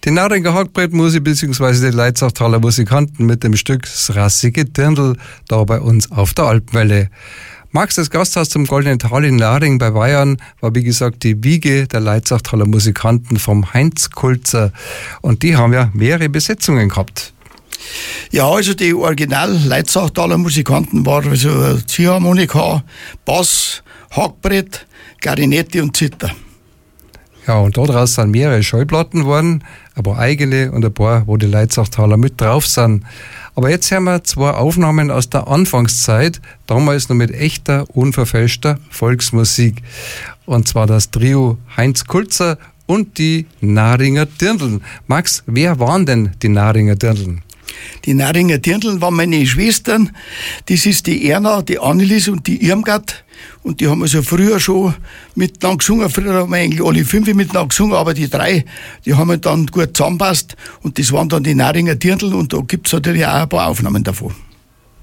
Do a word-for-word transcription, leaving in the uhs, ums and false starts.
Die Naringer Hackbrettmusik bzw. die Leitzachtaler Musikanten mit dem Stück Das rassige Dirndl da bei uns auf der Alpenwelle. Max, das Gasthaus zum Goldenen Tal in Naring bei Weyarn war wie gesagt die Wiege der Leitzachtaler Musikanten vom Heinz Kulzer und die haben ja mehrere Besetzungen gehabt. Ja, also die Original-Leitzachtaler Musikanten waren also Ziehharmonika, Bass, Hackbrett, Klarinette und Zither. Ja, und daraus sind mehrere Schallplatten geworden, ein paar eigene und ein paar, wo die Leitzachtaler mit drauf sind. Aber jetzt haben wir zwei Aufnahmen aus der Anfangszeit, damals noch mit echter, unverfälschter Volksmusik. Und zwar das Trio Heinz Kulzer und die Naringer Dirndl. Max, wer waren denn die Naringer Dirndl? Die Naringer Dirndl waren meine Schwestern. Das ist die Erna, die Annelies und die Irmgard. Und die haben also früher schon miteinander gesungen. Früher haben wir eigentlich alle fünf miteinander gesungen, aber die drei, die haben dann gut zusammenpasst. Und das waren dann die Naringer Dirndl. Und da gibt's natürlich auch ein paar Aufnahmen davon.